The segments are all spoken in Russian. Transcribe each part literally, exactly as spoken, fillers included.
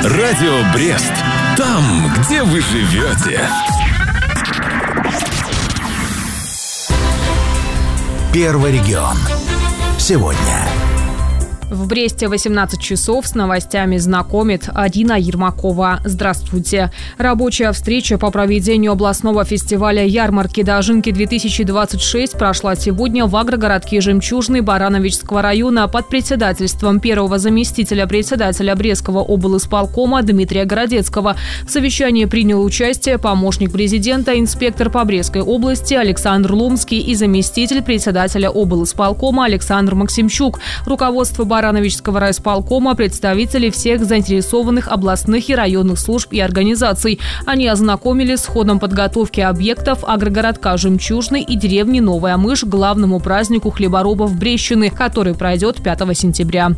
Радио Брест. Там, где вы живете. Первый регион. Сегодня. В Бресте восемнадцать часов с новостями знакомит Адина Ермакова. Здравствуйте. Рабочая встреча по проведению областного фестиваля ярмарки Дожинки-две тысячи двадцать шесть прошла сегодня в агрогородке Жемчужный Барановичского района под председательством первого заместителя председателя Брестского облисполкома Дмитрия Городецкого. В совещании принял участие помощник президента, инспектор по Брестской области Александр Ломский и заместитель председателя облисполкома Александр Максимчук. Руководство Барановичского райисполкома, представители всех заинтересованных областных и районных служб и организаций. Они ознакомились с ходом подготовки объектов агрогородка Жемчужный и деревни Новая Мышь к главному празднику хлеборобов Брестщины, который пройдет пятого сентября.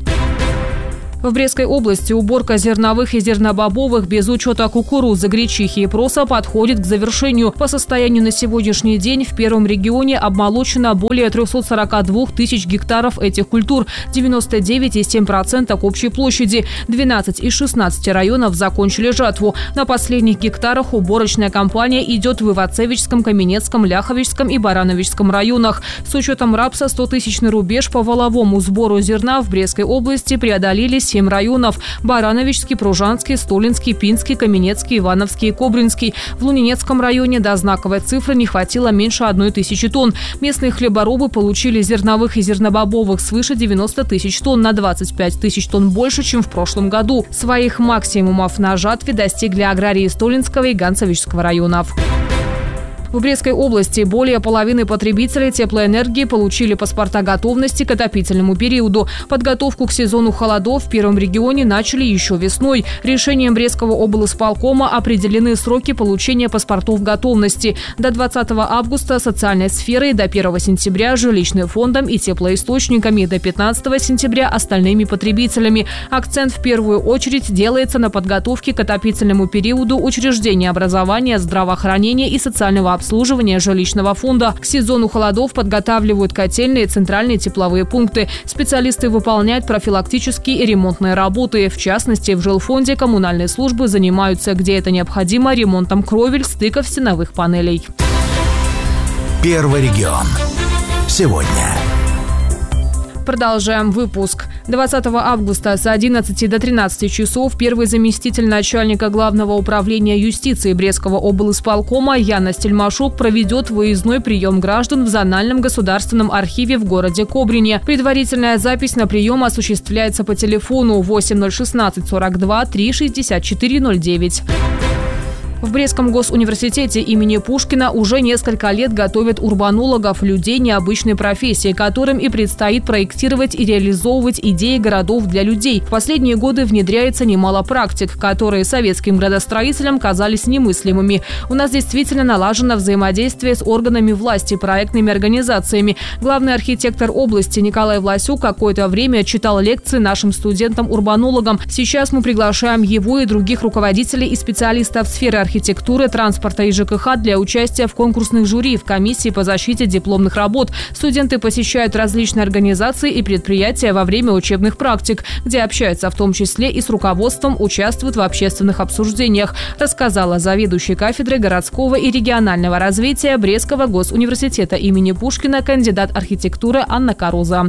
В Брестской области уборка зерновых и зернобобовых без учета кукурузы, гречихи и проса подходит к завершению. По состоянию на сегодняшний день в первом регионе обмолочено более трёхсот сорока двух тысяч гектаров этих культур, девяносто девять целых семь десятых процента общей площади. двенадцать из шестнадцати районов закончили жатву. На последних гектарах уборочная кампания идет в Ивацевичском, Каменецком, Ляховичском и Барановичском районах. С учетом рапса стотысячный рубеж по валовому сбору зерна в Брестской области преодолели семь районов – Барановичский, Пружанский, Столинский, Пинский, Каменецкий, Ивановский и Кобринский. В Лунинецком районе до знаковой цифры не хватило меньше одной тысячи тонн. Местные хлеборобы получили зерновых и зернобобовых свыше девяноста тысяч тонн, на двадцать пять тысяч тонн больше, чем в прошлом году. Своих максимумов на жатве достигли аграрии Столинского и Ганцевичского районов. В Брестской области более половины потребителей теплоэнергии получили паспорта готовности к отопительному периоду. Подготовку к сезону холодов в первом регионе начали еще весной. Решением Брестского облисполкома определены сроки получения паспортов готовности. До двадцатого августа социальной сферой, до первого сентября жилищным фондом и теплоисточниками, до пятнадцатого сентября остальными потребителями. Акцент в первую очередь делается на подготовке к отопительному периоду учреждений образования, здравоохранения и социального обслуживания. обслуживания жилищного фонда. К сезону холодов подготавливают котельные и центральные тепловые пункты. Специалисты выполняют профилактические и ремонтные работы. В частности, в жилфонде коммунальные службы занимаются, где это необходимо, ремонтом кровель, стыков, стеновых панелей. Первый регион. Сегодня. Продолжаем выпуск. двадцатого августа с одиннадцати до тринадцати часов первый заместитель начальника Главного управления юстиции Брестского облисполкома Яна Стельмашук проведет выездной прием граждан в зональном государственном архиве в городе Кобрине. Предварительная запись на прием осуществляется по телефону восемь ноль шестнадцать сорок два три шестьдесят четыре ноль девять. В Брестском госуниверситете имени Пушкина уже несколько лет готовят урбанологов, людей необычной профессии, которым и предстоит проектировать и реализовывать идеи городов для людей. В последние годы внедряется немало практик, которые советским градостроителям казались немыслимыми. У нас действительно налажено взаимодействие с органами власти, проектными организациями. Главный архитектор области Николай Власюк какое-то время читал лекции нашим студентам-урбанологам. Сейчас мы приглашаем его и других руководителей и специалистов сферы архитектуры, архитектуры, транспорта и ЖКХ для участия в конкурсных жюри в комиссии по защите дипломных работ. Студенты посещают различные организации и предприятия во время учебных практик, где общаются в том числе и с руководством, участвуют в общественных обсуждениях, рассказала заведующая кафедрой городского и регионального развития Брестского госуниверситета имени Пушкина кандидат архитектуры Анна Каруза.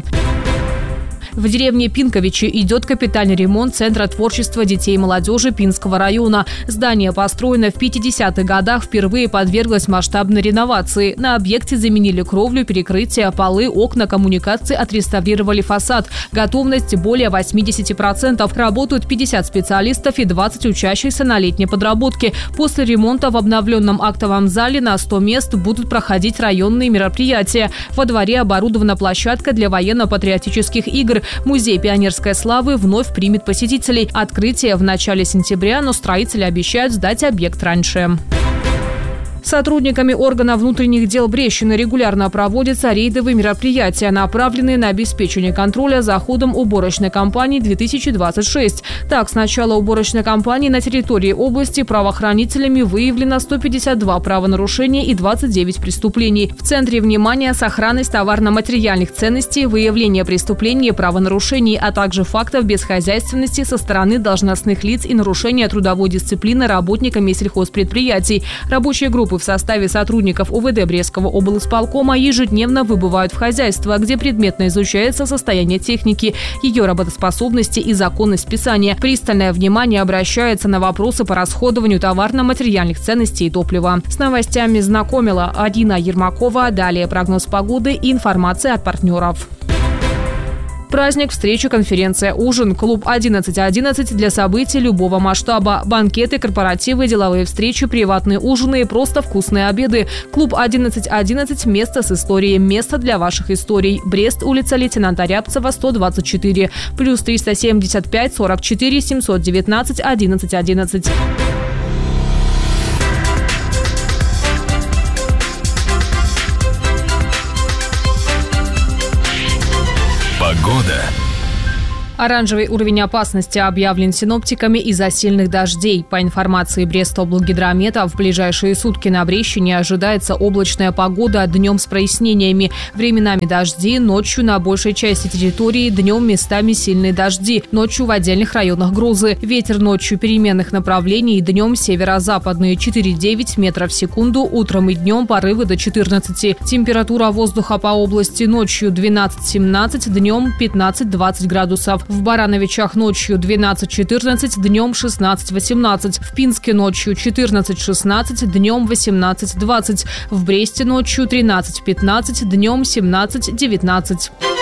В деревне Пинковичи идет капитальный ремонт Центра творчества детей и молодежи Пинского района. Здание, построенное в пятидесятых годах, впервые подверглось масштабной реновации. На объекте заменили кровлю, перекрытия, полы, окна, коммуникации, отреставрировали фасад. Готовность более восьмидесяти процентов. Работают пятьдесят специалистов и двадцать учащихся на летней подработке. После ремонта в обновленном актовом зале на сто мест будут проходить районные мероприятия. Во дворе оборудована площадка для военно-патриотических игр. Музей пионерской славы вновь примет посетителей. Открытие в начале сентября, но строители обещают сдать объект раньше. Сотрудниками органа внутренних дел Брещины регулярно проводятся рейдовые мероприятия, направленные на обеспечение контроля за ходом уборочной кампании две тысячи двадцать шесть. Так, с начала уборочной кампании на территории области правоохранителями выявлено сто пятьдесят два правонарушения и двадцать девять преступлений. В центре внимания сохранность товарно-материальных ценностей, выявление преступлений и правонарушений, а также фактов безхозяйственности со стороны должностных лиц и нарушения трудовой дисциплины работниками сельхозпредприятий. Рабочие группы в составе сотрудников УВД Брестского облисполкома ежедневно выбывают в хозяйство, где предметно изучается состояние техники, ее работоспособности и законность списания. Пристальное внимание обращается на вопросы по расходованию товарно-материальных ценностей и топлива. С новостями знакомила Адина Ермакова. Далее прогноз погоды и информация от партнеров. Праздник, встреча, конференция, ужин, клуб одиннадцать одиннадцать для событий любого масштаба. Банкеты, корпоративы, деловые встречи, приватные ужины и просто вкусные обеды. Клуб одиннадцать одиннадцать – место с историей, место для ваших историй. Брест, улица лейтенанта Рябцева, сто двадцать четыре. Плюс триста семьдесят пять сорок четыре семьсот девятнадцать одиннадцать одиннадцать. Погода. Оранжевый уровень опасности объявлен синоптиками из-за сильных дождей. По информации Брестоблгидромета, в ближайшие сутки на Брещине ожидается облачная погода, днем с прояснениями. Временами дожди, ночью на большей части территории, днем местами сильные дожди, ночью в отдельных районах грозы. Ветер ночью переменных направлений, днем северо-западные четыре-девять метров в секунду, утром и днем порывы до четырнадцати. Температура воздуха по области ночью двенадцать-семнадцать, днем пятнадцать-двадцать градусов. В Барановичах ночью двенадцать-четырнадцать, днем шестнадцать-восемнадцать. В Пинске ночью четырнадцать-шестнадцать, днем восемнадцать-двадцать. В Бресте ночью тринадцать-пятнадцать, днем семнадцать-девятнадцать.